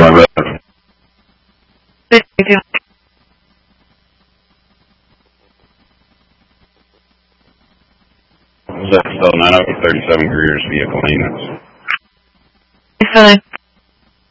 that road. Good, you do. Is that still 937 Greer's vehicle maintenance? It's fine.